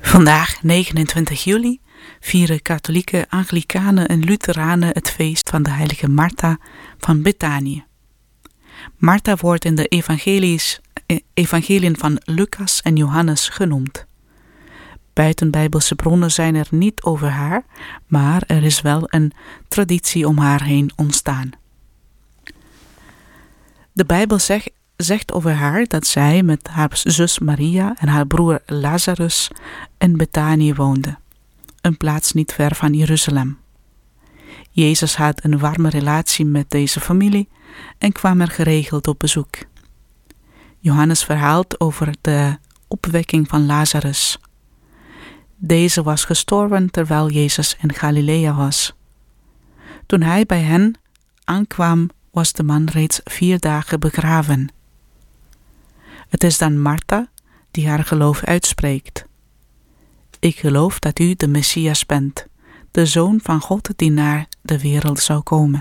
Vandaag, 29 juli, vieren katholieken, Anglikanen en Lutheranen het feest van de heilige Martha van Betanië. Martha wordt in de evangeliën van Lucas en Johannes genoemd. Buitenbijbelse bronnen zijn er niet over haar, maar er is wel een traditie om haar heen ontstaan. De Bijbel zegt over haar dat zij met haar zus Maria en haar broer Lazarus in Betanië woonde, een plaats niet ver van Jeruzalem. Jezus had een warme relatie met deze familie en kwam er geregeld op bezoek. Johannes verhaalt over de opwekking van Lazarus. Deze was gestorven terwijl Jezus in Galilea was. Toen hij bij hen aankwam, was de man reeds 4 dagen begraven. Het is dan Martha die haar geloof uitspreekt. Ik geloof dat u de Messias bent, de Zoon van God die naar de wereld zou komen.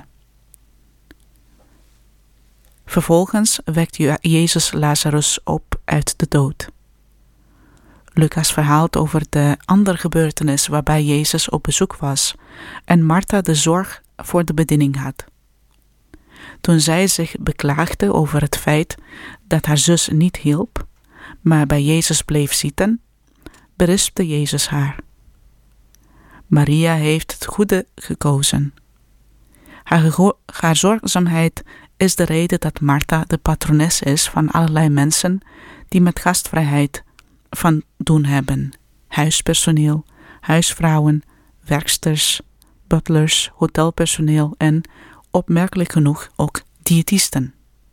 Vervolgens wekt Jezus Lazarus op uit de dood. Lucas verhaalt over de andere gebeurtenis waarbij Jezus op bezoek was en Martha de zorg voor de bediening had. Toen zij zich beklaagde over het feit dat haar zus niet hielp, maar bij Jezus bleef zitten, berispte Jezus haar. Maria heeft het goede gekozen. Haar zorgzaamheid is de reden dat Martha de patrones is van allerlei mensen die met gastvrijheid van doen hebben. Huispersoneel, huisvrouwen, werksters, butlers, hotelpersoneel en, opmerkelijk genoeg, ook diëtisten.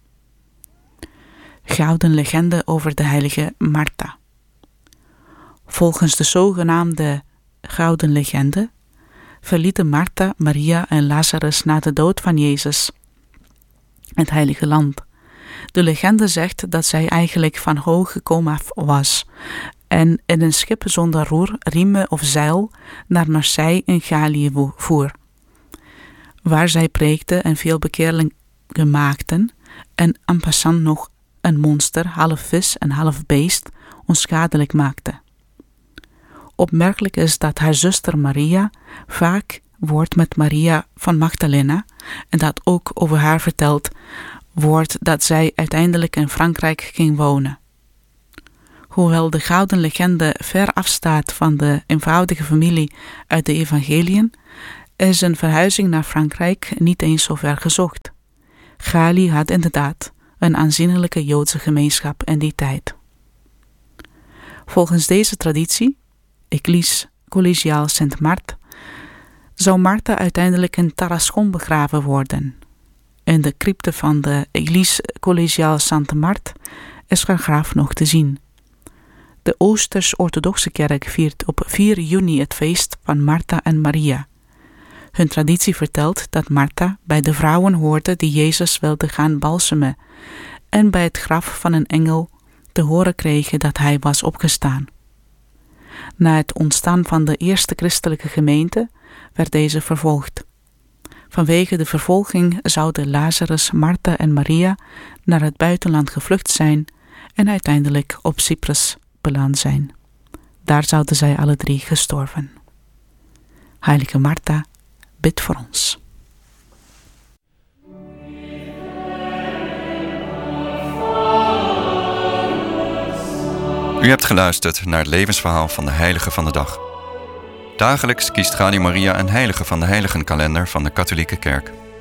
Gouden legende over de heilige Martha. Volgens de zogenaamde gouden legende verlieten Martha, Maria en Lazarus na de dood van Jezus het heilige land. De legende zegt dat zij eigenlijk van hoog gekomen was en in een schip zonder roer, riemen of zeil naar Marseille in Gallië voer, waar zij preekte en veel bekeerlingen maakten en en passant nog een monster, half vis en half beest, onschadelijk maakte. Opmerkelijk is dat haar zuster Maria vaak wordt met Maria van Magdalena en dat ook over haar verteld wordt dat zij uiteindelijk in Frankrijk ging wonen. Hoewel de gouden legende ver afstaat van de eenvoudige familie uit de evangeliën, is een verhuizing naar Frankrijk niet eens zo ver gezocht. Gali had inderdaad een aanzienlijke Joodse gemeenschap in die tijd. Volgens deze traditie, Église collégiale Sainte-Marthe, zou Martha uiteindelijk in Tarascon begraven worden. In de crypte van de Église collégiale Sainte-Marthe is haar graf nog te zien. De Oosters-orthodoxe kerk viert op 4 juni het feest van Martha en Maria. Hun traditie vertelt dat Martha bij de vrouwen hoorde die Jezus wilde gaan balsemen en bij het graf van een engel te horen kregen dat hij was opgestaan. Na het ontstaan van de eerste christelijke gemeente werd deze vervolgd. Vanwege de vervolging zouden Lazarus, Martha en Maria naar het buitenland gevlucht zijn en uiteindelijk op Cyprus beland zijn. Daar zouden zij alle 3 gestorven. Heilige Martha, bid voor ons. U hebt geluisterd naar het levensverhaal van de heilige van de dag. Dagelijks kiest Radio Maria een heilige van de heiligenkalender van de katholieke kerk.